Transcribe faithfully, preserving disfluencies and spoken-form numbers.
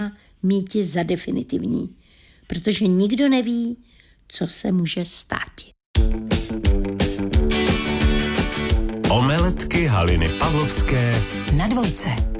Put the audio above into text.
míti za definitivní, protože nikdo neví, co se může stát. Omeletky Haliny Pavlovské na dvojce.